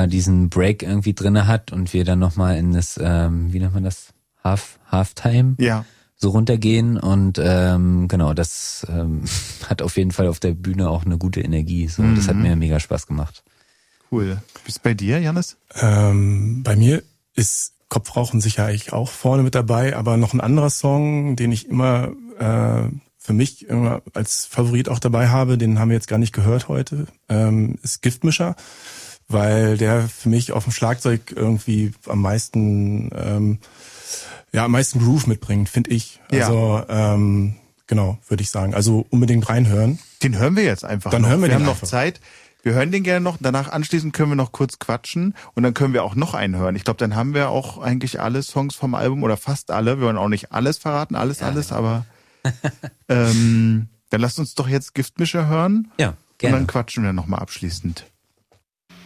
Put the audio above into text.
da diesen Break irgendwie drinne hat und wir dann nochmal in das, wie nennt man das? Halftime? Ja. So runtergehen und genau, das hat auf jeden Fall auf der Bühne auch eine gute Energie. So, das hat mir mega Spaß gemacht. Cool. Bist bei dir, Jannis? Bei mir ist Kopfrauchen sicher eigentlich auch vorne mit dabei, aber noch ein anderer Song, den ich immer für mich immer als Favorit auch dabei habe, den haben wir jetzt gar nicht gehört heute, ist Giftmischer, weil der für mich auf dem Schlagzeug irgendwie am meisten Groove mitbringt, finde ich. Also genau, würde ich sagen. Also unbedingt reinhören. Den hören wir jetzt einfach. Dann noch. hören wir haben den noch einfach. Zeit. Wir hören den gerne noch. Danach anschließend können wir noch kurz quatschen und dann können wir auch noch einen hören. Ich glaube, dann haben wir auch eigentlich alle Songs vom Album oder fast alle. Wir wollen auch nicht alles verraten, alles, aber dann lasst uns doch jetzt Giftmischer hören. Ja, gerne. Und dann quatschen wir nochmal abschließend.